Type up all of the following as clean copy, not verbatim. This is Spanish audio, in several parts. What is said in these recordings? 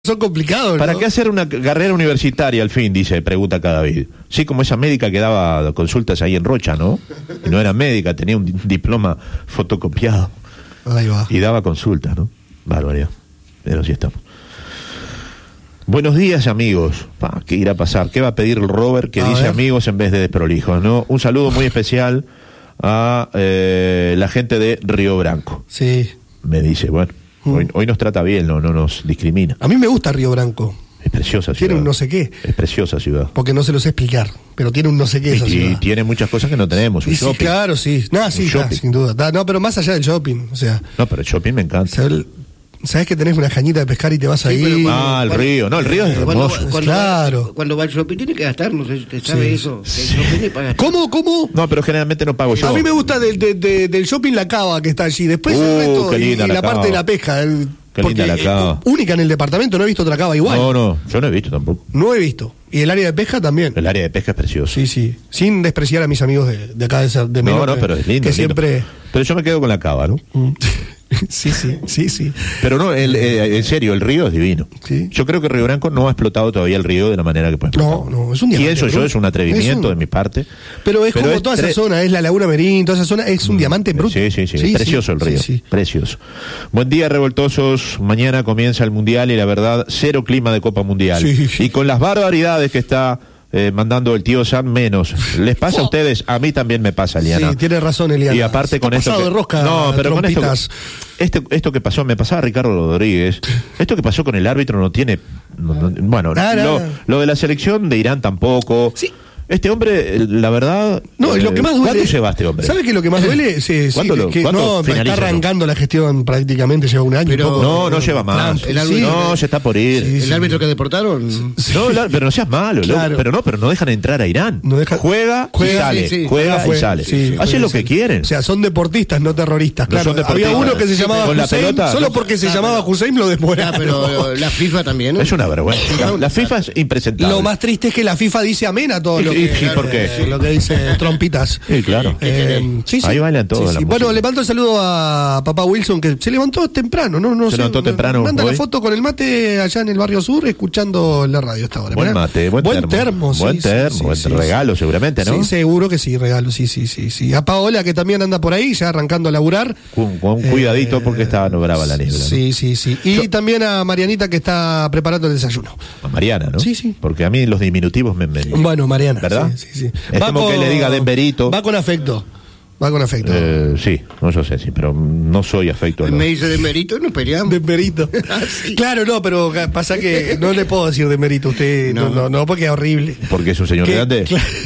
Son complicados, ¿no? ¿Para qué hacer una carrera universitaria al fin? Pregunta Cadavid. Sí, como esa médica que daba consultas ahí en Rocha, ¿no? Y no era médica, tenía un diploma fotocopiado. Ahí va. Y daba consultas, ¿no? Barbaridad. Pero sí estamos. Buenos días, amigos. ¿Qué irá a pasar? ¿Qué va a pedir el Robert que dice amigos en vez de desprolijos, no? Un saludo muy especial a la gente de Río Branco. Sí. Me dice, bueno. Hoy nos trata bien, no nos discrimina. A mí me gusta Río Branco. Es preciosa ciudad. Tiene un no sé qué. Es preciosa ciudad. Porque no se lo sé explicar, pero tiene un no sé qué esa ciudad. Y tiene muchas cosas que no tenemos. Un shopping. Sí, claro, sí. No, sí, sin duda. No, pero más allá del shopping, o sea. No, pero el shopping me encanta. ¿Sabes que tenés una cañita de pescar y te vas ahí? El río. No, el río es hermoso. Cuando va al shopping tiene que gastar, no sé si usted sabe eso. Que el shopping es para gastar. ¿Cómo? No, pero generalmente no pago yo. A mí me gusta del shopping la cava que está allí. Después el resto y la parte de la pesca. Qué linda la cava. Única en el departamento, no he visto otra cava igual. No, yo no he visto tampoco. No he visto. Y el área de pesca también. El área de pesca es precioso. Sí. Sin despreciar a mis amigos de acá de Melo. No, pero es lindo. Que siempre. Pero yo me quedo con la cava, ¿no? Sí. Pero no, en serio, el río es divino. Sí. Yo creo que Río Branco no ha explotado todavía el río de la manera que puede explotar. No, es un diamante. Y eso es un atrevimiento de mi parte. Pero es como toda esa zona, es la Laguna Merín, toda esa zona, es un diamante en bruto. Sí, precioso el río, precioso. Buen día, revoltosos. Mañana comienza el Mundial y la verdad, cero clima de Copa Mundial. Sí. Y con las barbaridades que está mandando el tío Sam, menos. ¿Les pasa a ustedes? A mí también me pasa, Eliana. Sí, tiene razón, Eliana. Y aparte con esto de rosca, no, pero trompitas. con esto que pasó, me pasaba a Ricardo Rodríguez. Esto que pasó con el árbitro no tiene... bueno, lo de la selección de Irán tampoco... Sí. Este hombre, la verdad... No, y lo que más duele... ¿Cuánto lleva este hombre? ¿Sabe que lo que más duele? ¿Cuánto está arrancando la gestión prácticamente, lleva un año. Pero, no lleva más. Se está por ir. ¿El árbitro que deportaron? No, pero no seas malo. Claro. Pero no dejan entrar a Irán. Juega y sale. Juega y sale. Hacen lo que quieren. O sea, son deportistas, no terroristas. Claro, deportistas. había uno que se llamaba con Hussein, la pelota, solo porque se llamaba Hussein lo desmoraron. Pero la FIFA también, ¿no? Es una vergüenza. La FIFA es impresentable. Lo más triste es que la FIFA dice amén a todo lo que... ¿Y por qué? Lo que dice trompitas. Sí, claro. Ahí bailan todos. Bueno, le mando el saludo a papá Wilson, que se levantó temprano, se levantó temprano. Manda la foto con el mate allá en el barrio sur, escuchando la radio hasta ahora. Buen mate, buen termo. Buen regalo, seguramente, ¿no? Sí, seguro que sí, regalo, sí. A Paola, que también anda por ahí, ya arrancando a laburar. Con cuidadito, porque estaba no brava la niebla. Sí. Y también a Marianita, que está preparando el desayuno. A Mariana, ¿no? Sí. Porque a mí los diminutivos me... Bueno, Mariana. ¿Verdad? Sí. Es como que le diga Denverito. Va con afecto. Sí, no yo sé, pero no soy afecto. Me dice Denverito y nos peleamos. Denverito. Sí. Claro, no, pero pasa que no le puedo decir Denverito a usted. No, porque es horrible. ¿Porque es un señor grande?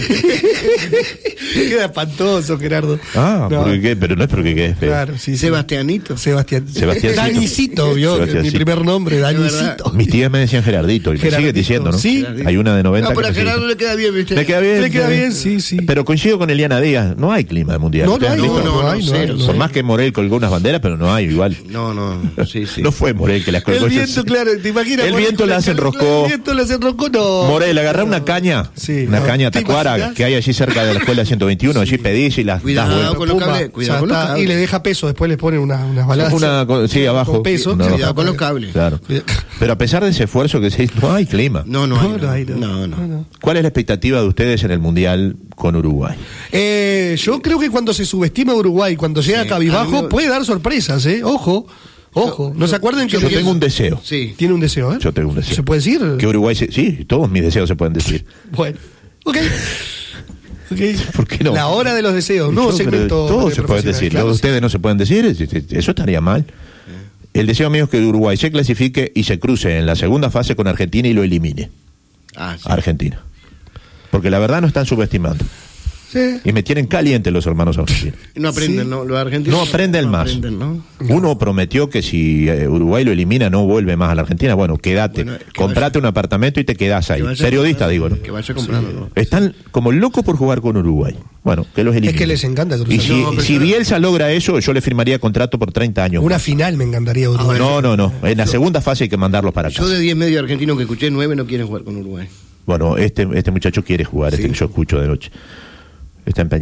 Queda espantoso, Gerardo. ¿Porque qué? Pero no es porque quede feo. Claro, sí. Sebastianito. Danicito, mi primer nombre, Danicito. Mis tías me decían Gerardito y me siguen diciendo, ¿no? Sí. Hay una de 90. No, pero a Gerardo le queda bien, ¿viste? Le queda bien, sí. Pero coincido con Eliana Díaz, no hay clima de mundial. No hay. Por más que Morel colgó unas banderas, pero no hay igual. Sí. No fue Morel que las colgó. El viento, claro, ¿te imaginas? El viento las enroscó. No. Morel, agarrá una caña, una tacuara que hay allí cerca de la escuela 121, allí pedís y las Cuidado con los cables. Y le deja peso, después le ponen unas balanzas. Abajo. Con peso. Cuidado con los cables. Claro. Pero a pesar de ese esfuerzo que se hizo, no hay clima. No hay. ¿Cuál es la expectativa de ustedes en el Mundial con Uruguay? Yo creo que cuando se subestima a Uruguay, cuando llega cabizbajo, puede dar sorpresas, Ojo. No se acuerden que yo tengo un deseo. Sí. Tiene un deseo, ¿eh? Yo tengo un deseo. ¿Se puede decir? Que Uruguay sí, todos mis deseos se pueden decir. Bueno, ok. ¿Por qué no? La hora de los deseos, nuevo segmento. Todos se pueden decir. Claro, ustedes no se pueden decir, eso estaría mal. El deseo mío es que Uruguay se clasifique y se cruce en la segunda fase con Argentina y lo elimine. Argentina. Porque la verdad no están subestimando. Sí. Y me tienen caliente los hermanos argentinos. No aprenden, ¿no? Los argentinos no aprenden más. Uno prometió que si Uruguay lo elimina no vuelve más a la Argentina. Bueno, quédate, comprate un apartamento y te quedás ahí. Periodista, digo, ¿no? Que vaya comprando. ¿No? Están como locos por jugar con Uruguay. Bueno, que los elimine. Es que les encanta cruzar. Y si Bielsa logra eso, yo le firmaría contrato por 30 años. Una final me encantaría Uruguay. No. En la segunda fase hay que mandarlos para acá. Yo de 10 medios argentinos que escuché, 9 no quieren jugar con Uruguay. Bueno, este muchacho quiere jugar, que yo escucho de noche. Está empeñado.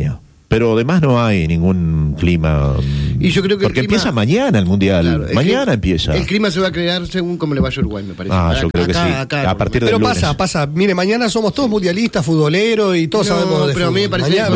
Pero además no hay ningún clima. Y yo creo que porque empieza mañana el Mundial. Claro, mañana empieza. El clima se va a crear según cómo le vaya a Uruguay, me parece. Yo creo que sí. A partir del lunes. Pero pasa. Mire, mañana somos todos mundialistas, futboleros y todos sabemos de pero fútbol. A mí me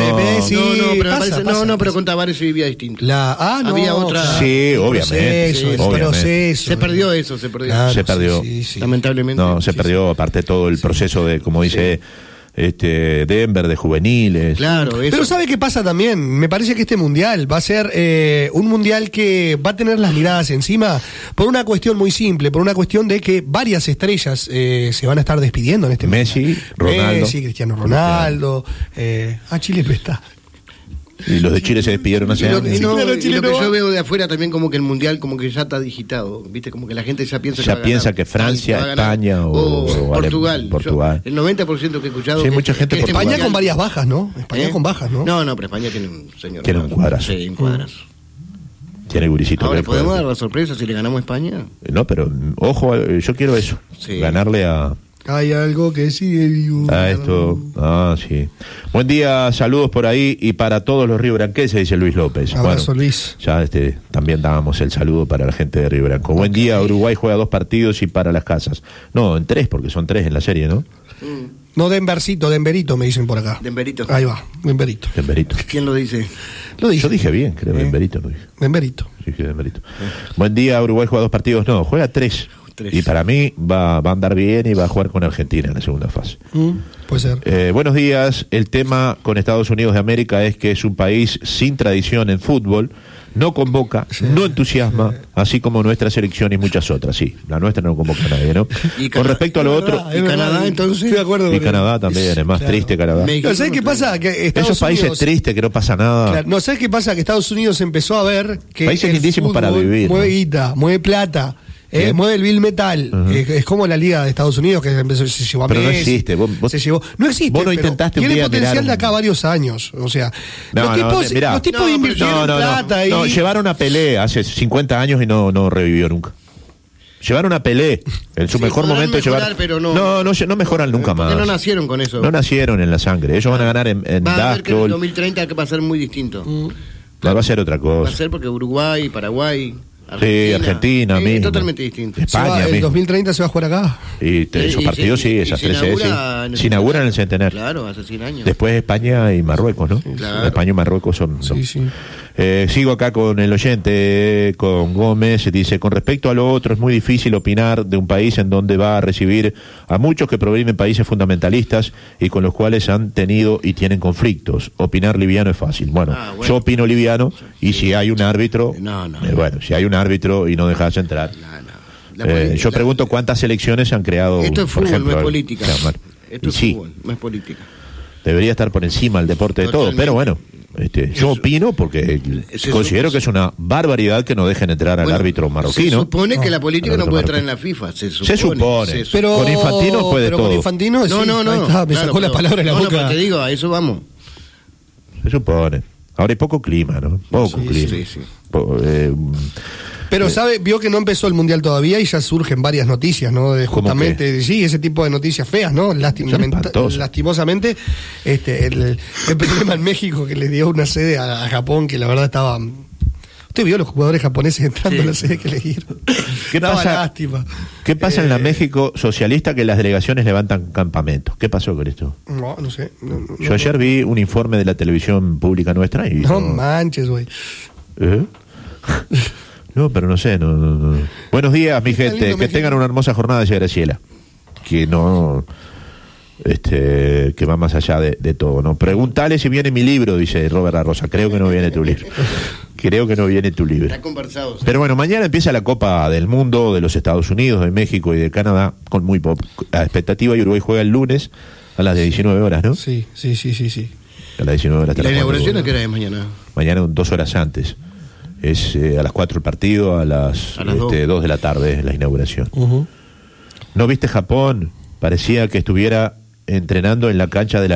parece pero con Tavares se vivía distinto. Había otra. Sí, obviamente. Proceso. Se perdió eso, se perdió. Claro, se perdió. Sí. Lamentablemente. No, se perdió, aparte todo el proceso de, como dice Denver, de juveniles. Claro, eso. Pero ¿sabe qué pasa también? Me parece que este mundial va a ser un mundial que va a tener las miradas encima por una cuestión muy simple, por una cuestión de que varias estrellas se van a estar despidiendo en este mundial. Ronaldo. Messi, Cristiano Ronaldo. Chile no está. Y los de Chile se despidieron hace años. Y lo que yo veo de afuera también, como que el mundial como que ya está digitado, ¿viste? Como que la gente ya piensa que Francia, España o Portugal. Portugal. El 90% que he escuchado. Sí, mucha gente. España con varias bajas, ¿no? España con bajas, ¿no? No, pero España tiene un señor. Tiene un cuadrazo. Sí, un cuadrazo. Tiene gurisito. Ahora, ¿podemos dar la sorpresa si le ganamos a España? No, pero ojo, yo quiero eso. Sí. Ganarle a... Hay algo que sigue vivo. Sí. Buen día, saludos por ahí y para todos los riobranquenses, dice Luis López. Abrazo, Luis. Ya también dábamos el saludo para la gente de Río Branco. Buen día, Uruguay juega 2 partidos y para las casas. No, en 3, porque son 3 en la serie, ¿no? No, Denverito me dicen por acá. Denverito. Ahí va, Denverito. ¿Quién lo dice? Lo dice. Yo dije bien, creo, Denverito lo dije. Denverito. Sí, Denverito. Buen día, Uruguay juega 2 partidos. No, juega 3. Y para mí va a andar bien y va a jugar con Argentina en la segunda fase. Puede ser. Buenos días. El tema con Estados Unidos de América es que es un país sin tradición en fútbol, no convoca, no entusiasma, así como nuestra selección y muchas otras. Sí, la nuestra no convoca a nadie, ¿no? Con respecto a lo otro... ¿Y Canadá entonces? Estoy de acuerdo. Y Canadá también, es más triste Canadá. ¿Sabes qué pasa? Que esos países tristes que no pasa nada. Claro, no, ¿sabes qué pasa? Que Estados Unidos empezó a ver que países lindísimos para vivir. Mueve guita, mueve plata. Mueve el Bill Metal. Es como la Liga de Estados Unidos que se llevó a Pero Messi, no existe. No existe. Vos no intentaste tiene un día potencial de acá a varios años. O sea, los tipos invirtieron plata no, llevaron a Pelé hace 50 años y no revivió nunca. Llevaron a Pelé en su mejor momento. No mejoran nunca más. Porque no nacieron con eso. No nacieron en la sangre. Ellos van a ganar en va a ver que en el 2030 que va a ser muy distinto. Va a ser otra cosa. Va a ser porque Uruguay, Paraguay... Argentina mismo. Totalmente distinto. España el 2030 se va a jugar acá. Y esos partidos, esas 13 se inauguran en el centenario. Claro, hace 100 años. Después España y Marruecos, ¿no? Claro. España y Marruecos son. Sí. Sigo acá con el oyente, con Gómez, dice, con respecto a lo otro, es muy difícil opinar de un país en donde va a recibir a muchos que provienen de países fundamentalistas y con los cuales han tenido y tienen conflictos. Opinar liviano es fácil. Bueno, yo opino liviano y si hay un árbitro, si hay un árbitro y no dejas entrar. Yo pregunto cuántas elecciones se han creado. Esto es fútbol, por ejemplo, no es política. Esto es fútbol, no es política. Debería estar por encima el deporte de todo, pero bueno. Yo opino porque considero que es una barbaridad que no dejen entrar al árbitro marroquino. Se supone que la política no puede entrar en la FIFA. Se supone. Pero con Infantino puede todo. Con Infantino no. Me sacó la palabra de la boca. Pero te digo, a eso vamos. Se supone. Ahora hay poco clima, ¿no? Poco clima. Sí. Pero vio que no empezó el Mundial todavía y ya surgen varias noticias, ¿no? Justamente, ese tipo de noticias feas, ¿no? Lastimosamente, el problema en México que le dio una sede a Japón que la verdad estaba... Usted vio los jugadores japoneses entrando a la sede que le dieron. Lástima. ¿Qué pasa en la México socialista que las delegaciones levantan campamentos? ¿Qué pasó con esto? No sé. Yo ayer vi un informe de la televisión pública nuestra y... No manches, güey. No, pero no sé, no. Buenos días, mi gente, que tengan una hermosa jornada, de Graciela. Que no, que va más allá de todo, ¿no? Pregúntale si viene mi libro, dice Robert Arrosa. Creo que no viene tu libro. Está conversado. Pero bueno, mañana empieza la Copa del Mundo de los Estados Unidos, de México y de Canadá, con muy poca expectativa, y Uruguay juega el lunes a las 19 horas, ¿no? Sí. A las 19 horas. ¿Y la inauguración a qué hora es mañana? Mañana 2 horas antes. Es a las 4 el partido, a las 2 de la tarde la inauguración. ¿No viste Japón? Parecía que estuviera entrenando en la cancha de la luz.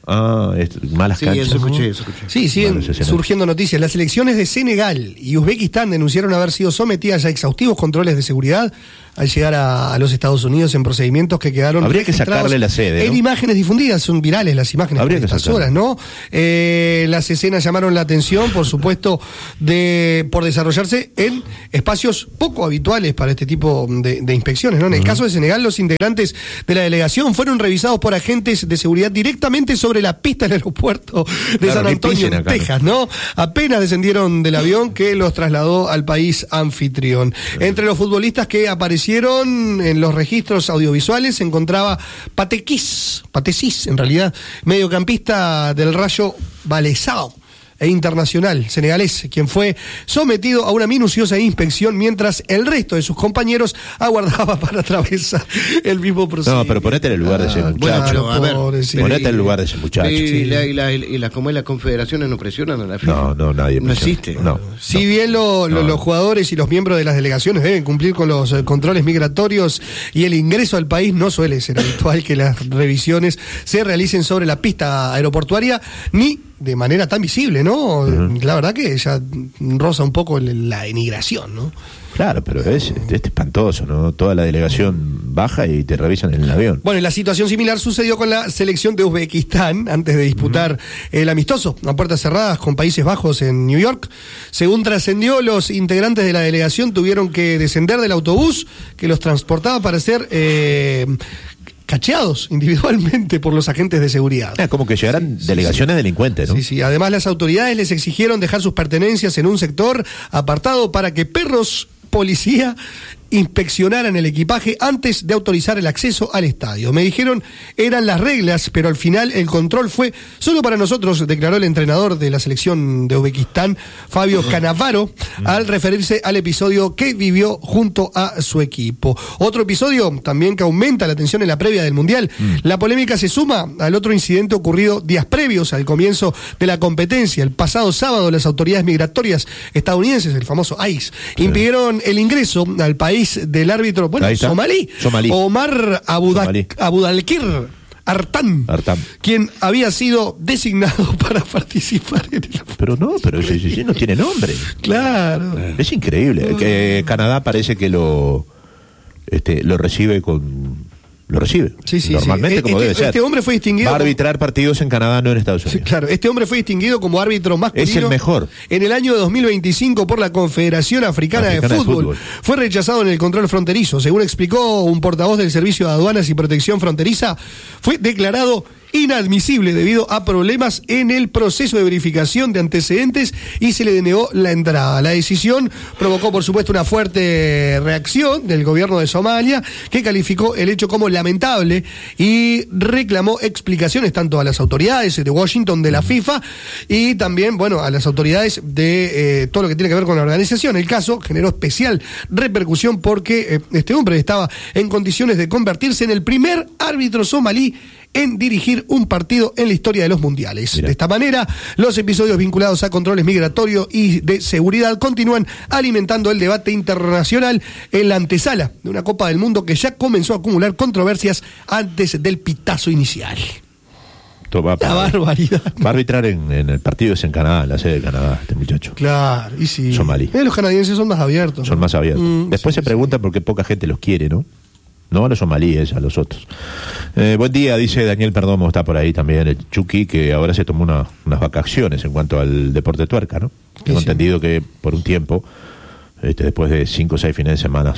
Malas canchas. Eso escuché. Sí, siguen surgiendo noticias. Las elecciones de Senegal y Uzbekistán denunciaron haber sido sometidas a exhaustivos controles de seguridad al llegar a los Estados Unidos en procedimientos que quedaron habría que sacarle la sede, ¿no? En imágenes difundidas, son virales las imágenes habría de estas horas, ¿no? Las escenas llamaron la atención, por supuesto, por desarrollarse en espacios poco habituales para este tipo de inspecciones, ¿no? En el caso de Senegal, los integrantes de la delegación fueron revisados por agentes de seguridad directamente sobre la pista del aeropuerto de San Antonio, en Texas, ¿no? Apenas descendieron del avión que los trasladó al país anfitrión. Entre los futbolistas que aparecieron en los registros audiovisuales se encontraba Patecis, en realidad, mediocampista del Rayo Vallecano e internacional senegalés, quien fue sometido a una minuciosa inspección mientras el resto de sus compañeros aguardaba para atravesar el mismo proceso. No, pero ponete en el lugar de ese muchacho. Ponete en el lugar de ese muchacho. Y como las confederaciones no presionan a la FIFA. No, nadie no existe. No. Si bien los jugadores y los miembros de las delegaciones deben cumplir con los controles migratorios y el ingreso al país, no suele ser habitual que las revisiones se realicen sobre la pista aeroportuaria ni de manera tan visible, ¿no? La verdad que ya roza un poco la denigración, ¿no? Claro, pero es espantoso, ¿no? Toda la delegación baja y te revisan en el avión. Bueno, la situación similar sucedió con la selección de Uzbekistán antes de disputar el amistoso a puertas cerradas con Países Bajos en New York. Según trascendió, los integrantes de la delegación tuvieron que descender del autobús que los transportaba para ser cacheados individualmente por los agentes de seguridad. Como que llegaran delegaciones delincuentes, ¿no? Sí. Además, las autoridades les exigieron dejar sus pertenencias en un sector apartado para que perros policía inspeccionaran el equipaje antes de autorizar el acceso al estadio. Me dijeron eran las reglas, pero al final el control fue solo para nosotros, declaró el entrenador de la selección de Uzbekistán, Fabio Cannavaro, al referirse al episodio que vivió junto a su equipo. Otro episodio también que aumenta la tensión en la previa del Mundial. La polémica se suma al otro incidente ocurrido días previos al comienzo de la competencia. El pasado sábado las autoridades migratorias estadounidenses, el famoso ICE, impidieron el ingreso al país del árbitro, somalí. Omar Abudalkir Artan, quien había sido designado para participar en el... Pero sí, no tiene nombre. Claro. Es increíble. Que Canadá parece que lo recibe con... Lo recibe. Normalmente, como debe ser. Este hombre fue distinguido. Va a arbitrar partidos en Canadá, no en Estados Unidos. Claro, este hombre fue distinguido como árbitro masculino. Es el mejor. En el año 2025 por la Confederación Africana de Fútbol. Fue rechazado en el control fronterizo. Según explicó un portavoz del Servicio de Aduanas y Protección Fronteriza, fue declarado inadmisible debido a problemas en el proceso de verificación de antecedentes y se le denegó la entrada. La decisión provocó, por supuesto, una fuerte reacción del gobierno de Somalia, que calificó el hecho como lamentable y reclamó explicaciones tanto a las autoridades de Washington, de la FIFA, y también, a las autoridades de todo lo que tiene que ver con la organización. El caso generó especial repercusión porque este hombre estaba en condiciones de convertirse en el primer árbitro somalí en dirigir un partido en la historia de los mundiales. Mira. De esta manera, los episodios vinculados a controles migratorios y de seguridad continúan alimentando el debate internacional en la antesala de una Copa del Mundo que ya comenzó a acumular controversias antes del pitazo inicial. Barbaridad. Va a arbitrar en el partido en Canadá, en la sede de Canadá, este muchacho. Claro, y sí. Somalí. Los canadienses son más abiertos. Son más abiertos. Después se pregunta por qué poca gente los quiere, ¿no? No a los somalíes, a los otros. Buen día, dice Daniel Perdomo, está por ahí también, el Chucky, que ahora se tomó unas vacaciones en cuanto al deporte tuerca, ¿no? Tengo entendido que por un tiempo, después de 5 o 6 fines de semana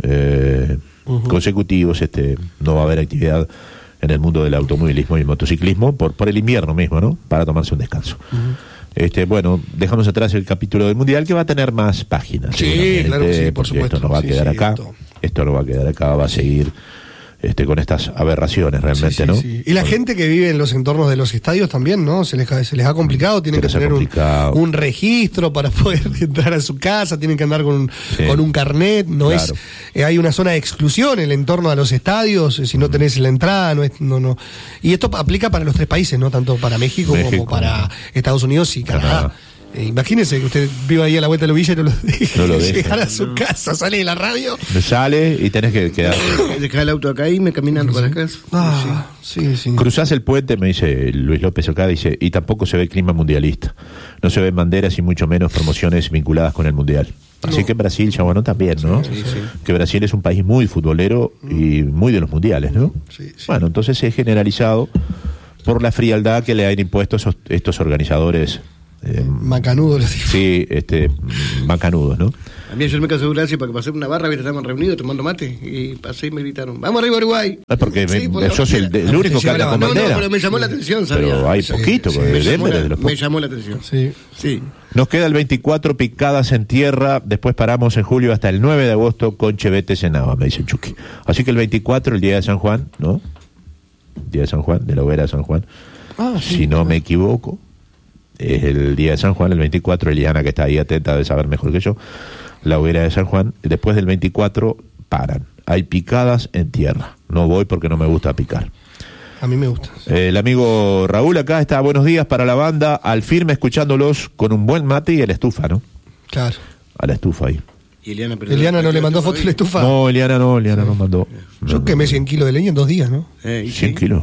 consecutivos, no va a haber actividad en el mundo del automovilismo y el motociclismo por el invierno mismo, ¿no? Para tomarse un descanso. Dejamos atrás el capítulo del Mundial, que va a tener más páginas. Sí, claro que sí, por supuesto. Esto no va a quedar acá. Esto no va a quedar acá, va a seguir con estas aberraciones realmente, ¿no? Sí. Y la gente que vive en los entornos de los estadios también, ¿no? Se les ha complicado, tienen que tener un registro para poder entrar a su casa, tienen que andar con un carnet, hay una zona de exclusión en el entorno a los estadios, si no tenés la entrada, no. Y esto aplica para los 3 países, ¿no? Tanto para México como para Estados Unidos y Canadá. Imagínese que usted viva ahí a la vuelta de la villa y no lo deje llegar a su No. casa, sale de la radio. Sale y tenés que quedar. Dejar el auto acá y me caminando para casa. Sí. Cruzás el puente, me dice Luis López acá, dice, y tampoco se ve clima mundialista. No se ven banderas y mucho menos promociones vinculadas con el mundial. Así que Brasil, ya bueno, también, ¿no? Sí. Que Brasil es un país muy futbolero y muy de los mundiales, ¿no? Sí. Bueno, entonces es generalizado por la frialdad que le han impuesto estos organizadores. Macanudo, les digo. Sí, macanudos, ¿no? A mí ayer me casó Gracia para que pasé una barra, estábamos reunidos tomando mate y pasé y me gritaron, ¡vamos arriba Uruguay! Es porque Sí, sos el único que anda con No, bandera. pero me llamó la atención, ¿sabía? Pero hay poquito, me llamó la atención. Sí. Nos queda el 24 picadas en tierra, después paramos en julio hasta el 9 de agosto con chevetes en Nava, me dice Chucky. Así que el 24, el día de San Juan, ¿no? Día de San Juan, de la hoguera de San Juan. Si no me equivoco, es el día de San Juan, el 24, Eliana, que está ahí atenta de saber mejor que yo, la hoguera de San Juan. Después del 24 paran. Hay picadas en tierra. No voy porque no me gusta picar. A mí me gusta. El amigo Raúl acá está, buenos días para la banda, al firme escuchándolos con un buen mate y a la estufa, ¿no? Claro. A la estufa ahí. Y Eliana no le mandó foto de la estufa. No, Eliana no mandó. Yo quemé 100 kilos de leña en 2 días, ¿no? 100 kilos.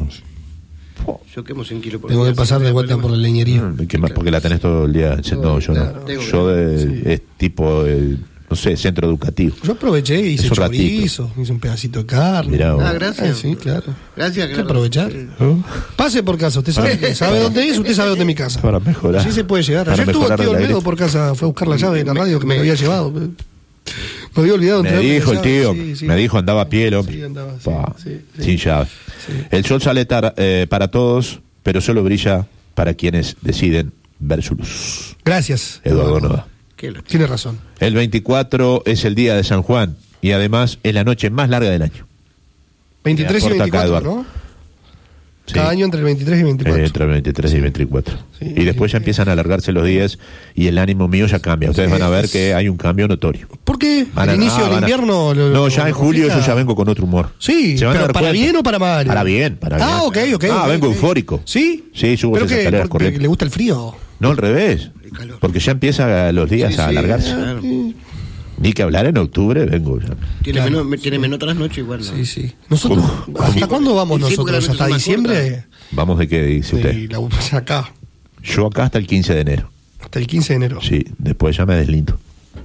Yo quemo 100 kilos por Tengo que pasar de vuelta por la leñería. ¿Qué más? Porque la tenés todo el día. No, yo no. Yo es tipo, no sé, centro educativo. Yo aproveché y hice chorizo, hice un pedacito de carne. Mirá, gracias. Sí, claro. Gracias, Hay que aprovechar. Pase por casa, usted sabe dónde es, usted sabe dónde es mi casa. Para mejorar. Sí se puede llegar. Para Ayer tuvo mejorar tío el Olmedo aire. por casa, fue a buscar la llave de la radio que me había llevado. Me había olvidado. Me dijo el tío, me dijo andaba a pie el hombre. Sí, andaba, sin llave. Sí. El sol sale para todos, pero solo brilla para quienes deciden ver su luz. Gracias, Eduardo Noda. Tiene razón. El 24 es el día de San Juan y además es la noche más larga del año. 23 y Aporta acá, 24, Eduardo. ¿no? Cada año entre el 23 y 24. Entre el 23 y 24. Sí. Y después ya empiezan a alargarse los días y el ánimo mío ya cambia. Ustedes van a ver que hay un cambio notorio. ¿Por qué? ¿Al inicio del invierno? No, ya en julio yo ya vengo con otro humor. Sí, ¿Se van a pero dar ¿para cuenta? bien o para mal? Para bien, para bien. Ah, ok. Vengo eufórico. ¿Sí? Sí, subo ¿Pero esas qué? escaleras ¿Porque corriendo. le gusta el frío? No, al revés. Porque ya empieza los días a alargarse. Claro. Ni que hablar en octubre, vengo ya. Tiene menos trasnoche igual, ¿no? Sí. Nosotros, ¿hasta cuándo vamos Sí, porque nosotros? la ¿Hasta noche es más diciembre? ¿Vamos de qué dice usted? Acá. Yo acá hasta el 15 de enero. Hasta el 15 de enero. Sí, después ya me deslindo.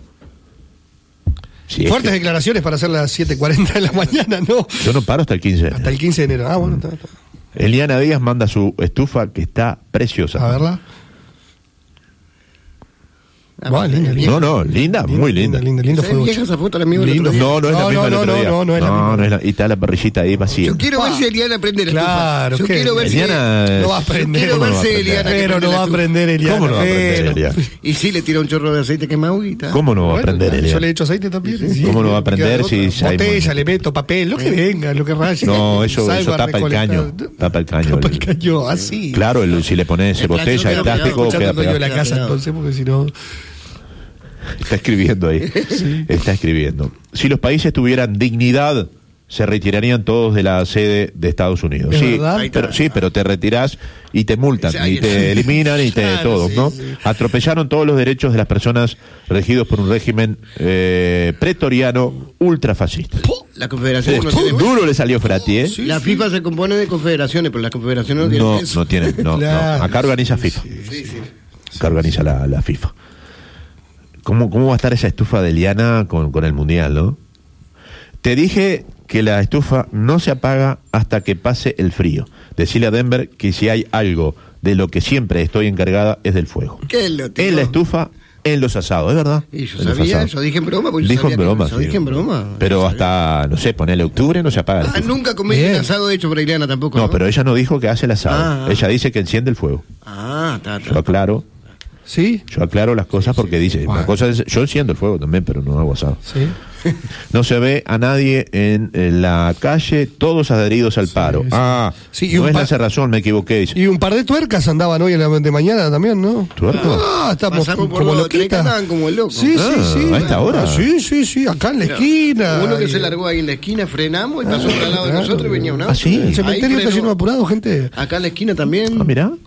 Sí, es Fuertes que declaraciones para hacer las 7:40 de la mañana, ¿no? yo no paro hasta el 15 de enero. Hasta el 15 de enero. Ah, bueno, está. Eliana Díaz manda su estufa que está preciosa. A verla. Linda. No, linda, muy linda. Lindo ¿Sabes fuego. vieja esa foto, la amigo del Lindo. otro día? No, no es la misma del otro día. No es la misma. No es la, y está la parrillita ahí vacía. Yo quiero ver si Eliana prende la Claro, estufa. Yo ¿qué? quiero ver Eliana, No va a aprender. Quiero ¿cómo ver no va a si aprender? Eliana Pero no va a aprender Eliana. ¿Cómo no va a aprender pero- Eliana? Y si le tira un chorro de aceite quemado y está. ¿Cómo no va a Bueno, aprender Yo Eliana? le echo aceite también. Sí, ¿Cómo no va a me queda aprender otra. si ya hay Botella, mucho? le meto papel, lo que venga, lo que raya. No, eso Salva tapa el recolectar. caño. Tapa el caño. Tapa el caño, así. Claro, si le pones El botella de plástico plástico, Escuchando queda el dueño de pegado. la casa, pegado. entonces, porque si no. Está escribiendo ahí. Está escribiendo. Si los países tuvieran dignidad, se retirarían todos de la sede de Estados Unidos. ¿Es Sí, verdad? pero te retirás y te multan, y te eliminan y te Claro, todo, sí, ¿no? sí. Atropellaron todos los derechos de las personas regidos por un régimen pretoriano ultrafascista. La confederación no tiene... Duro le salió Frati, ¿eh? La FIFA se compone de confederaciones, pero las confederaciones no tienen eso. No tiene, no. Claro. Acá organiza FIFA. Acá organiza la FIFA. ¿Cómo va a estar esa estufa de Eliana con el Mundial, no? Te dije que la estufa no se apaga hasta que pase el frío. Decile a Denver que si hay algo de lo que siempre estoy encargada es del fuego. ¿Qué lo En la estufa, en los asados, ¿es verdad? Y yo En los sabía, asados. eso dije en broma. Porque yo Dijo sabía en que- broma. Eso sí. dije en broma. Pero hasta, no sé, ponele octubre no se apaga la estufa. Nunca comí Bien. un asado hecho por Eliana tampoco. No, pero ella no dijo que hace el asado. Ah. Ella dice que enciende el fuego. Está. Yo aclaro. ¿Sí? Yo aclaro las cosas porque dice, una cosa es, yo enciendo el fuego también, pero no hago asado. Sí. No se ve a nadie en la calle, todos adheridos al paro. sí. Ah, Sí, y no un es par- la cerrazón, me equivoqué. Dice. Y un par de tuercas andaban hoy en la de mañana también, ¿no? ¿Tuerco? Ah, estamos Pasamos por como los tres que loquitas. andaban como locos. Sí, sí. ¿a esta hora? Sí, acá en la esquina. Uno que se largó ahí en la esquina, frenamos y pasó por al lado de claro. nosotros y venía un auto. Ah, sí. El cementerio Ahí está frenó. lleno de apurado, gente. Acá en la esquina también. Ah, mirá.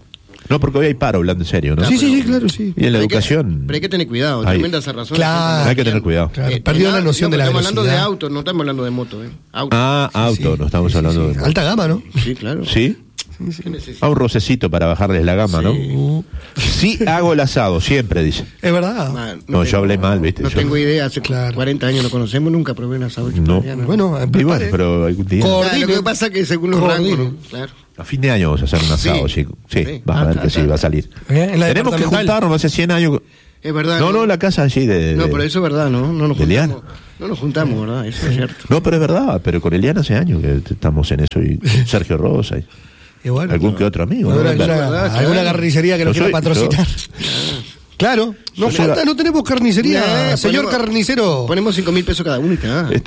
No, porque hoy hay paro, hablando en serio, ¿no? Sí, claro, sí. Y en la educación... Pero hay que tener cuidado, tremenda razón. Claro. Hay que tener cuidado. Perdió la noción de la velocidad. Estamos hablando de autos, no estamos hablando de moto. Auto, no estamos hablando de moto. Alta gama, ¿no? Sí, claro. ¿Sí? A un rocecito para bajarles la gama, ¿no? Sí hago el asado, siempre dice. Es verdad. No, yo hablé mal, ¿viste? No tengo idea, hace 40 años no conocemos, nunca probé un asado. No. Bueno, pero algún día. Lo que pasa es que según los rangos, claro. A fin de año vamos a hacer un asado, chico. Sí, vas a ver que sí va a salir. Tenemos que juntarnos hace 100 años. Es verdad. No, la casa allí de... No, pero eso es verdad, ¿no? No nos juntamos. No nos juntamos, ¿verdad? Eso es cierto. No, pero es verdad. Pero con Eliana hace años que estamos en eso. Y Sergio Rosa y bueno, algún que otro amigo. Alguna carnicería que nos quiera patrocinar. Claro, no falta, no tenemos carnicería. Señor carnicero. Ponemos 5.000 pesos cada uno y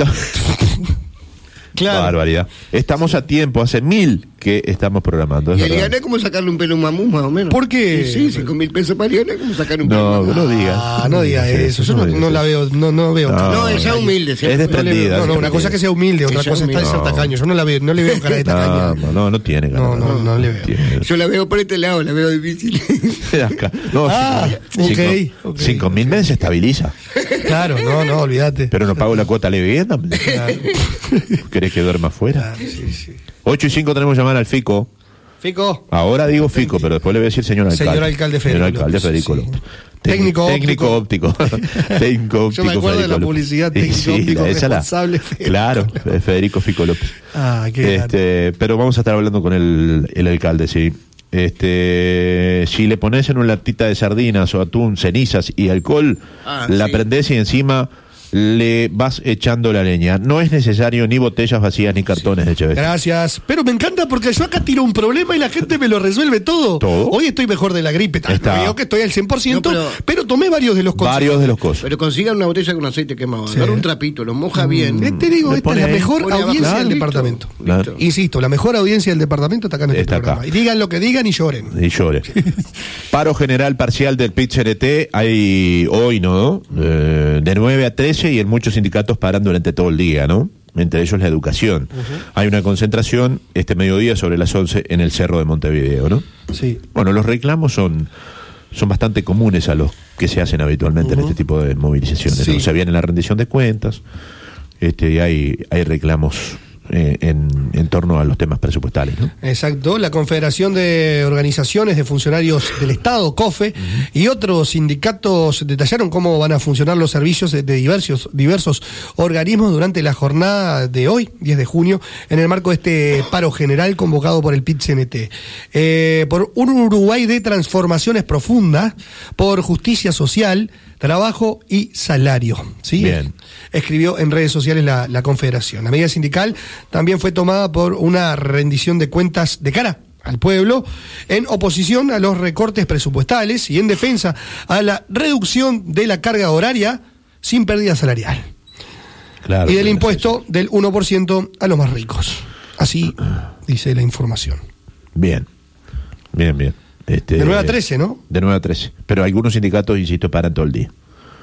Claro. Barbaridad. Estamos a tiempo, hace 1.000 que estamos programando. Y Eliana es como sacarle un pelo a un mamú, más o menos. ¿Por qué? Sí, 5.000 pesos para Eliana es como sacarle un pelo. No digas. No digas eso. Yo no la veo, no veo. No, es humilde. Es desprendida. No, una cosa es que sea humilde, otra cosa es ser tacaño. Yo no la veo, no le veo cara de tacaña. No tiene cara. No le veo. Yo la veo por este lado, la veo difícil. No, 5.000 meses se estabiliza. Claro, no, olvídate. Pero no pago la cuota de vivienda. ¿Querés que duerma afuera? Sí. 8:05 tenemos que llamar al Fico. Fico. Ahora digo Fico, pero después le voy a decir señor alcalde. Señor alcalde Federico. Señor alcalde Federico López. Técnico óptico. Técnico óptico. Yo me acuerdo de la publicidad técnico óptico responsable. Claro, Federico Fico López. Qué pero vamos a estar hablando con el alcalde, sí. Si le pones en una latita de sardinas o atún, cenizas y alcohol, la prendés y encima le vas echando la leña. No es necesario ni botellas vacías ni cartones de Chevette. Gracias. Pero me encanta porque yo acá tiro un problema y la gente me lo resuelve todo. Hoy estoy mejor de la gripe. Veo que estoy al 100%, pero tomé varios de los consejos. Pero consigan una botella con aceite quemado. Agarra un trapito, lo moja bien. Te digo, esta es la mejor audiencia del departamento. Claro. Insisto, la mejor audiencia del departamento está acá en este programa. Acá. Y digan lo que digan y lloren. Paro general parcial del PIT-CNT hay hoy, ¿no? De 9 a 13 y en muchos sindicatos paran durante todo el día, ¿no? Entre ellos la educación. Hay una concentración este mediodía sobre las 11 en el Cerro de Montevideo, ¿no? Sí. Bueno, los reclamos son bastante comunes a los que se hacen habitualmente en este tipo de movilizaciones. Sí. ¿No? Se viene la rendición de cuentas, y hay reclamos en torno a los temas presupuestales, ¿no? Exacto. La Confederación de Organizaciones de Funcionarios del Estado, COFE, y otros sindicatos detallaron cómo van a funcionar los servicios de diversos organismos durante la jornada de hoy, 10 de junio, en el marco de este paro general convocado por el PIT-CNT. Por un Uruguay de transformaciones profundas, por justicia social, trabajo y salario. ¿Sí? Bien. Escribió en redes sociales la Confederación. La medida sindical también fue tomada por una rendición de cuentas de cara al pueblo, en oposición a los recortes presupuestales y en defensa a la reducción de la carga horaria sin pérdida salarial. Claro, y del impuesto del 1% a los más ricos. Así dice la información. Bien. De 9 a 13, ¿no? De 9 a 13. Pero algunos sindicatos, insisto, paran todo el día.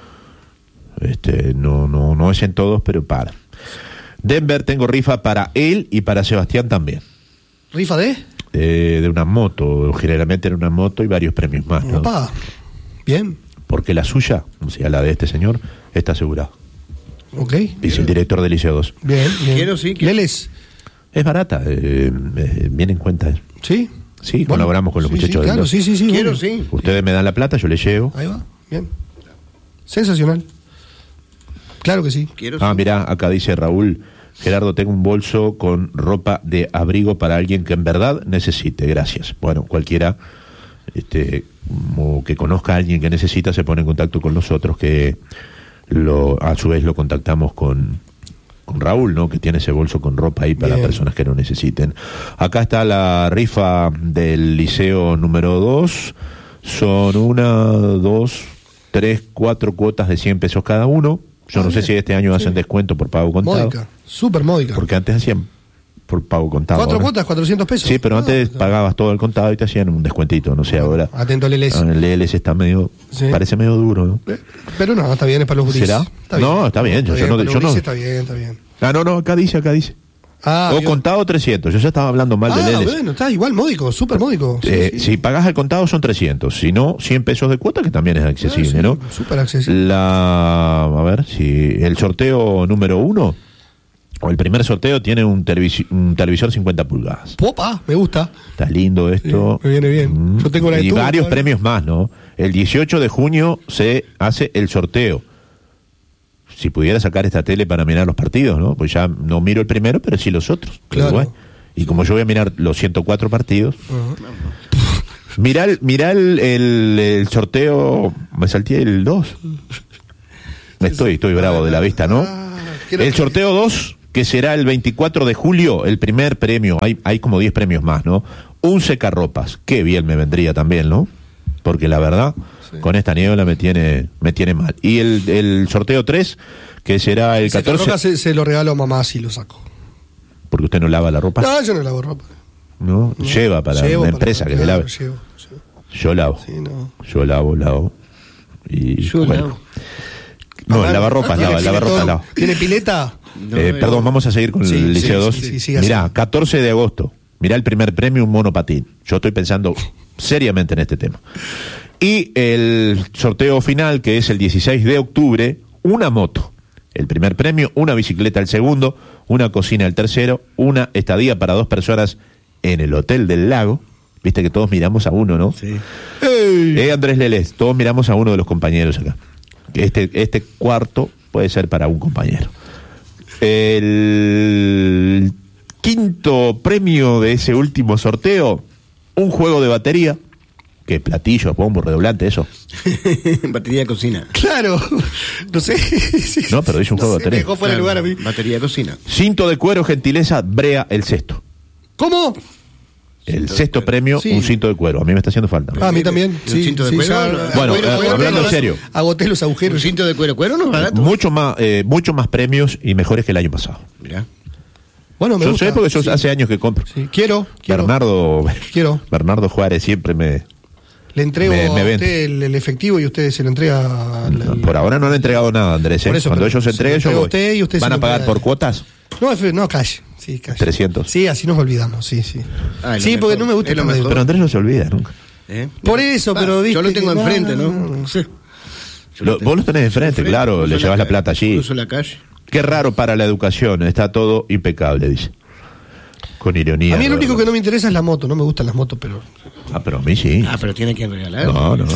No es en todos, pero paran. Denver, tengo rifa para él y para Sebastián también. ¿Rifa de? De una moto, generalmente en una moto y varios premios más, ¿no? Opa. Bien. Porque la suya, o sea, la de este señor, está asegurada. Ok. Dice el director del Liceo 2. Bien. Quiero. Leles. Es barata, viene en cuenta. ¿Sí? Sí, colaboramos con los muchachos. Claro, sí. Quiero. Ustedes me dan la plata, yo les llevo. Ahí va, bien. Sensacional. Claro que sí. Mirá, acá dice Raúl: Gerardo, tengo un bolso con ropa de abrigo para alguien que en verdad necesite. Gracias. Bueno, cualquiera o que conozca a alguien que necesita se pone en contacto con nosotros, que a su vez lo contactamos con Raúl, ¿no? Que tiene ese bolso con ropa ahí para personas que lo necesiten. Acá está la rifa del Liceo número 2. Son 1, 2, 3, 4 cuotas de 100 pesos cada uno. Yo no sé si este año hacen descuento por pago contado. Módica, súper módica. Porque antes hacían por pago contado. 4 cuotas, 400 pesos. Sí, pero antes pagabas todo el contado y te hacían un descuentito, no sé, ahora. Atento al LS. El LS está parece medio duro, ¿no? Pero no, está bien, es para los gurises. ¿Será? Está bien. Está bien. Está bien. Está bien. No, acá dice. O contado 300. Yo ya estaba hablando mal de Leles. Bueno, está igual módico, súper módico. Si pagás al contado son 300. Si no, 100 pesos de cuota, que también es accesible, ¿no? Súper accesible. A ver, si el sorteo número 1, o el primer sorteo, tiene un televisor 50 pulgadas. Popa, me gusta. Está lindo esto. Sí, me viene bien. Yo tengo la y varios premios más, ¿no? El 18 de junio se hace el sorteo. Si pudiera sacar esta tele para mirar los partidos, ¿no? Pues ya no miro el primero, pero sí los otros. Claro. Y como yo voy a mirar los 104 partidos, mirá el sorteo, me salté el 2. Estoy bravo de la vista, ¿no? El sorteo 2, que será el 24 de julio, el primer premio, hay como 10 premios más, ¿no? Un secarropas, qué bien me vendría también, ¿no? Porque la verdad, con esta niebla me tiene mal. Y el sorteo 3, que será el 14... Se lo regalo a mamá si lo saco. ¿Porque usted no lava la ropa? No, yo no lavo ropa. No, lleva para una empresa que le lave. Llevo. Yo lavo. Sí, no. Yo lavo. Y yo lavo. No, el lavarropas lava. ¿Tiene pileta? Perdón, vamos a seguir con el Liceo 2. Mirá, 14 de agosto. Mirá el primer premio, un monopatín. Yo estoy pensando seriamente en este tema. Y el sorteo final, que es el 16 de octubre, una moto. El primer premio, una bicicleta el segundo, una cocina el tercero, una estadía para 2 personas en el Hotel del Lago. Viste que todos miramos a uno, ¿no? Sí. Andrés Leles, todos miramos a uno de los compañeros acá. Este cuarto puede ser para un compañero. El quinto premio de ese último sorteo, un juego de batería. ¿Qué? Platillos, bombo, redoblante, eso. Batería de cocina. Claro. No sé. No, pero dice un juego de batería. Me dejó fuera de lugar a mí. Batería de cocina. Cinto de cuero, gentileza, Brea, el sexto. ¿Cómo? El sexto premio, un cinto de cuero. A mí me está haciendo falta. A mí también. ¿Un cinto de cuero? Bueno, hablando en serio. Agoté los agujeros. ¿Un cinto de cuero? ¿Cuero no es barato? Mucho más premios y mejores que el año pasado. Mirá. Bueno, me gusta. Yo sé porque yo hace años que compro. Sí. Quiero. Bernardo Juárez siempre me... Le entrego a usted el efectivo y usted se lo entrega. Por ahora no le he entregado nada, Andrés. Por eso, cuando ellos se entreguen, yo usted y usted ¿van a pagar por cuotas? No, cash. Sí, cash. 300. Sí, así nos olvidamos. Sí. Sí, porque no me gusta. Pero Andrés no se olvida nunca. Por eso, pero yo lo tengo enfrente, ¿no? Sí. Vos lo tenés enfrente, claro. Le llevas la plata allí. Uso la calle. Qué raro para la educación. Está todo impecable, dice. Con ironía. A mí lo único que no me interesa es la moto. No me gustan las motos, pero... pero a mí sí. Pero tiene que regalar. No. Pero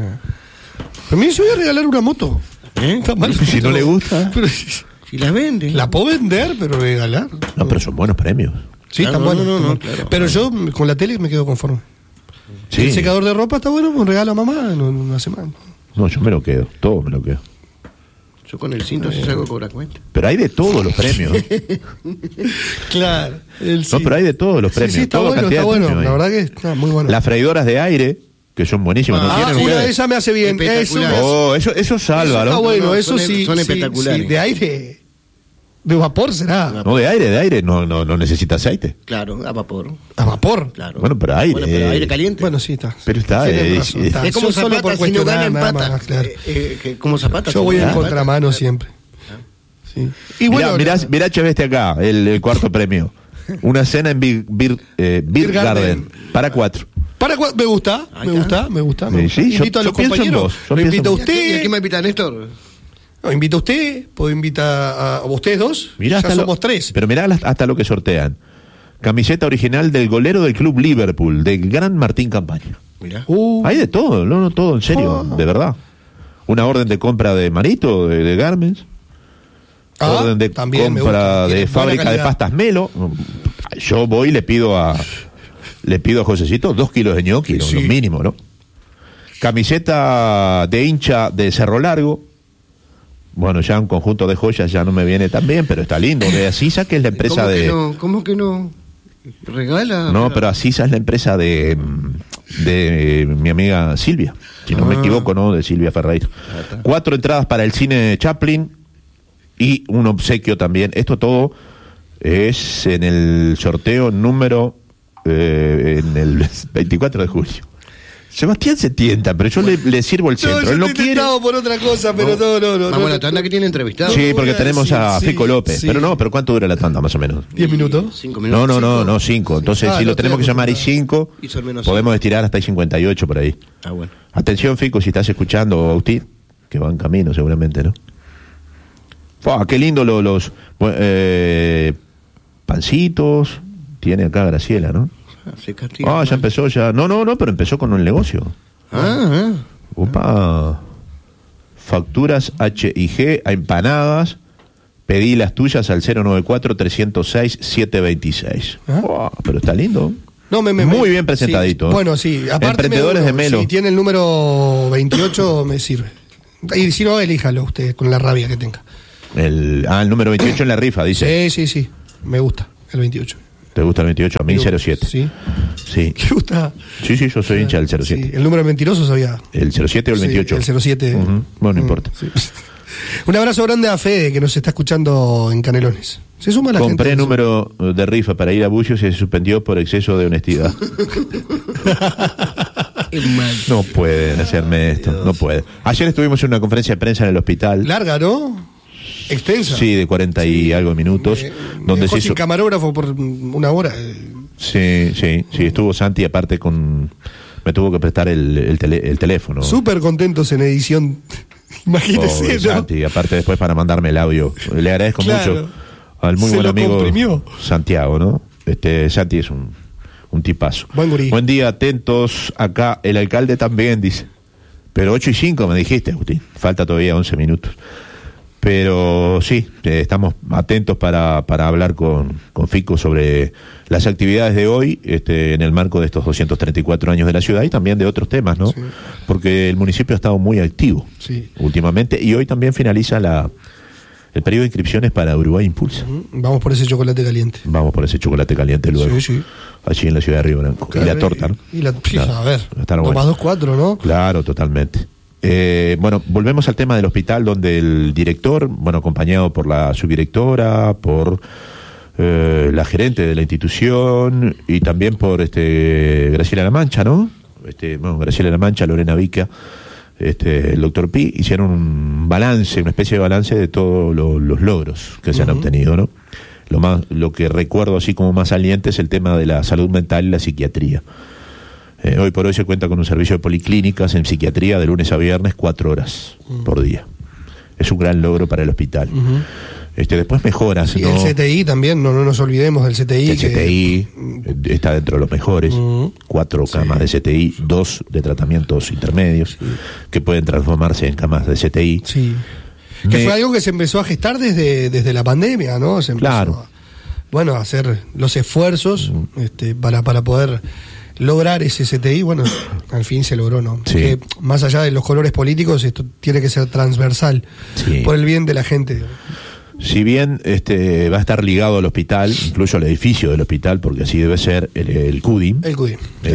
a mí yo voy a regalar una moto. Si no le gusta. Pero, si la vende. La puedo vender, pero regalar. No, pero son buenos premios. Sí, están buenos. No, claro. Pero yo con la tele me quedo conforme. Sí. El secador de ropa está bueno, un regalo a mamá en una semana. No, yo me lo quedo. Todo me lo quedo. Yo con el cinto sí salgo a cobrar cuenta. Pero hay de todos los premios. Claro. No, pero hay de todos los premios. Sí, está bueno. La verdad que está muy bueno. Las freidoras de aire, que son buenísimas. Esa me hace bien. Eso salva, ¿no? Está bueno, eso sí. Son espectaculares. De aire. De vapor será. No, de aire. No necesita aceite. Claro, a vapor. ¿A vapor? Claro. Bueno, pero aire. Bueno, pero aire caliente. Bueno, sí está. Pero está. Es como Zapata, si no gana empata. Claro. Como Zapata. Yo voy en contramano siempre. Sí. Y bueno, mirá Cheveste acá, el cuarto premio. Una cena en Beer Garden. Para 4. Me gusta. Sí, invito a los compañeros. Lo invito a usted. ¿Y a quién me invita, Néstor? No, invita a usted, puedo invitar a ustedes dos. Mirá, ya somos 3. Pero mirá hasta lo que sortean. Camiseta original del golero del club Liverpool, de Gran Martín Campaña. Mirá. Hay de todo, no, todo en serio, de verdad. Una orden de compra de Marito, de Garments. Orden de compra de fábrica de pastas Melo. Yo voy y le pido a Josecito 2 kilos de ñoqui, lo mínimo, ¿no? Camiseta de hincha de Cerro Largo. Bueno, ya un conjunto de joyas ya no me viene tan bien, pero está lindo. De Asisa, que es la empresa ¿Cómo que no? ¿Regala? No, pero Asisa es la empresa de mi amiga Silvia, si no me equivoco, ¿no? De Silvia Ferreira. 4 entradas para el cine Chaplin y un obsequio también. Esto todo es en el sorteo número en el 24 de julio. Sebastián se tienta, pero yo le sirvo el centro. Yo él no te quiere. por otra cosa, pero no. Vamos a la tanda que tiene entrevistado. Sí, porque tenemos a Fico López. Sí. Pero ¿cuánto dura la tanda más o menos? 10 minutos. 5 minutos. No, 5. Entonces, si lo tenemos que llamar y 5, podemos estirar hasta 58 por ahí. Bueno. Atención, Fico, si estás escuchando, Agustín, que va en camino seguramente, ¿no? Qué lindo los pancitos. Tiene acá Graciela, ¿no? Ya empezó ya. No, pero empezó con un negocio. Opa. Facturas H&G a empanadas. Pedí las tuyas al 094-306-726. Pero está lindo. Muy bien presentadito. Sí. Bueno, sí. Aparte Emprendedores de Melo. Si tiene el número 28, me sirve. Y si no, elíjalo usted con la rabia que tenga. El número 28 en la rifa, dice. Sí. Me gusta el 28. ¿Te gusta el 28? A mí 07. Sí. ¿Te gusta? Sí, yo soy hincha del 07. Sí. ¿El número mentiroso sabía? ¿El 07 o el 28? El 07. Bueno, no importa. Sí. Un abrazo grande a Fede, que nos está escuchando en Canelones. Se suma la gente. Compré número de rifa para ir a Bucios y se suspendió por exceso de honestidad. No pueden hacerme esto, no puede. Ayer estuvimos en una conferencia de prensa en el hospital. Larga, ¿no? Extensa. Sí, de 40 y algo minutos. Donde se hizo... sin camarógrafo por una hora. Sí, estuvo Santi, aparte me tuvo que prestar el teléfono. Súper contentos en edición. Imagínese, ¿no? Santi, aparte después para mandarme el audio. Le agradezco mucho al muy buen amigo comprimió. Santiago, ¿no? Santi es un tipazo. Buen día, atentos. Acá el alcalde también dice. Pero 8:05 me dijiste, Agustín. Falta todavía 11 minutos. Pero sí, estamos atentos para hablar con Fico sobre las actividades de hoy, en el marco de estos 234 años de la ciudad y también de otros temas, ¿no? Sí. Porque el municipio ha estado muy activo últimamente y hoy también finaliza el periodo de inscripciones para Uruguay Impulsa. Vamos por ese chocolate caliente. Vamos por ese chocolate caliente luego. Sí. Allí en la ciudad de Río Branco. Claro, y la torta, ¿no? Claro, a ver, 2+2=4, ¿no? Claro, totalmente. Bueno, volvemos al tema del hospital, donde el director, acompañado por la subdirectora, por la gerente de la institución y también por Graciela La Mancha, ¿no? Graciela La Mancha, Lorena Vica, el doctor Pi, hicieron un balance, una especie de balance de todos los logros que se han obtenido, ¿no? Lo que recuerdo así como más saliente es el tema de la salud mental y la psiquiatría. Hoy por hoy se cuenta con un servicio de policlínicas en psiquiatría de lunes a viernes 4 horas por día. Es un gran logro para el hospital. Después mejoras. Sí, ¿no? El CTI también, no nos olvidemos del CTI. El CTI está dentro de los mejores. 4 camas de CTI, 2 de tratamientos intermedios, que pueden transformarse en camas de CTI. Sí. Que fue algo que se empezó a gestar desde la pandemia, ¿no? Se empezó a hacer los esfuerzos para poder lograr ese CTI. Bueno, al fin se logró, ¿no? Sí. Que más allá de los colores políticos, esto tiene que ser transversal por el bien de la gente. Si bien va a estar ligado al hospital, incluso al edificio del hospital, porque así debe ser el CUDI. El CUDI.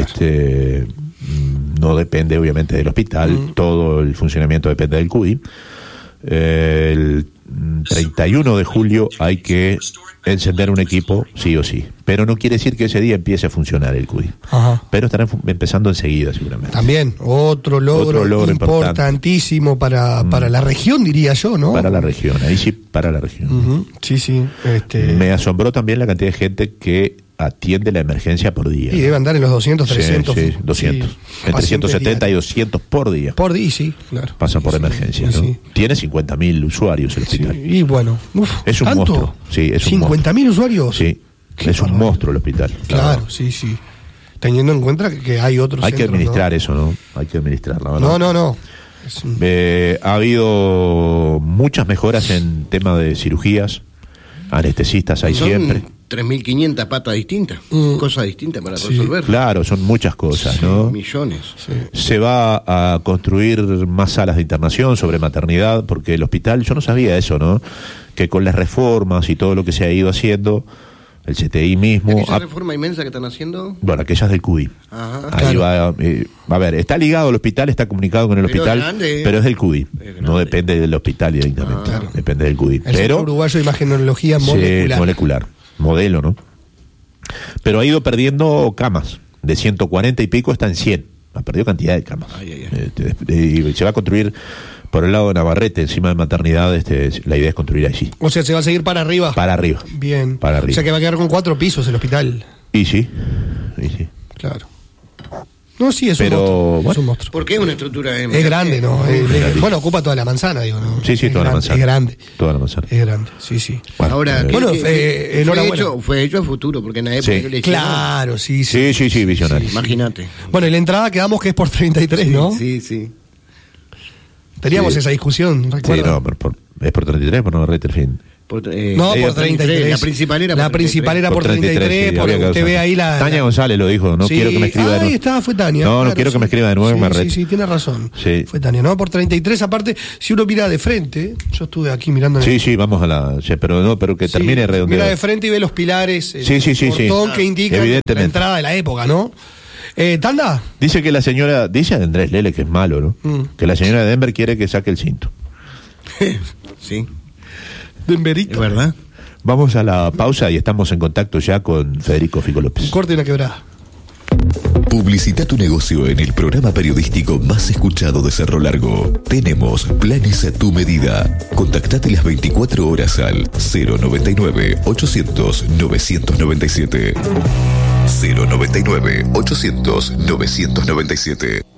No depende obviamente del hospital, todo el funcionamiento depende del CUDI. El 31 de julio hay que encender un equipo, sí o sí. Pero no quiere decir que ese día empiece a funcionar el CUDI. Pero estarán empezando enseguida, seguramente. También, otro logro importantísimo para la región, diría yo, ¿no? Para la región, ahí sí, para la región. Sí. Me asombró también la cantidad de gente que atiende la emergencia por día. Y debe andar en los 200, 300. Sí, 200. Entre 170 y 200 por día. Por día, sí, claro. Pasan por emergencia, ¿no? Sí. Tiene 50.000 usuarios el hospital. Y bueno, es un monstruo. Sí, es un monstruo. ¿50.000 usuarios? Sí, es un monstruo el hospital. Claro, sí. Teniendo en cuenta que hay otros Hay que administrar, ¿no? Eso, ¿no? Hay que administrarlo. No. Ha habido muchas mejoras en tema de cirugías, anestesistas hay siempre. 3.500 patas distintas, cosas distintas para resolver. Claro, son muchas cosas, ¿no? Millones. Se va a construir más salas de internación sobre maternidad, porque el hospital, yo no sabía eso, ¿no? Que con las reformas y todo lo que se ha ido haciendo, el CTI mismo... ¿Aquella reforma inmensa que están haciendo? Bueno, aquellas del CUDI. Ahí va a ver, está ligado al hospital, está comunicado con el hospital, pero es del CUDI. No depende del hospital directamente, depende del CUDI. El Centro Uruguayo de Imagenología Molecular. Molecular, modelo, ¿no? Pero ha ido perdiendo camas. De 140 y pico está en 100. Ha perdido cantidad de camas. Y se va a construir por el lado de Navarrete, encima de Maternidad. La idea es construir allí. O sea, se va a seguir para arriba. Para arriba. Bien. Para arriba. O sea, que va a quedar con 4 pisos el hospital. Y sí. Claro. No, sí, es un monstruo. ¿Por qué es una estructura? Es grande, ¿no? Bueno, ocupa toda la manzana, digo, ¿no? Sí, toda la manzana. Es grande. Toda la manzana. Es grande, sí. Bueno, ahora, fue hecho a futuro, porque en la época le claro, sí, visionario. Imagínate. Bueno, y la entrada quedamos que es por 33, ¿no? Sí. Teníamos esa discusión, ¿recuerdas? Sí, no, es por 33, por Navarrete, el fin. Por 33. La principal era por 33. Usted ve ahí la... Tania González lo dijo, no quiero que me escriba de nuevo. Ahí está, fue Tania. No quiero que me escriba de nuevo. Sí, tiene razón. Sí. Fue Tania, ¿no? Por 33, aparte, si uno mira de frente, yo estuve aquí mirando... Sí, vamos a la... pero que termine redondeado. Mira de frente y ve los pilares, sí. portón que indica la entrada de la época, ¿no? ¿Tanda? Dice que la señora... Dice Andrés Lele, que es malo, ¿no? Que la señora de Denver quiere que saque el cinto. Sí. Denverito. ¿Es verdad? Vamos a la pausa y estamos en contacto ya con Federico Fico López. Un corte y una quebrada. Publicita tu negocio en el programa periodístico más escuchado de Cerro Largo. Tenemos planes a tu medida. Contactate las 24 horas al 099-800-997. 099-800-997.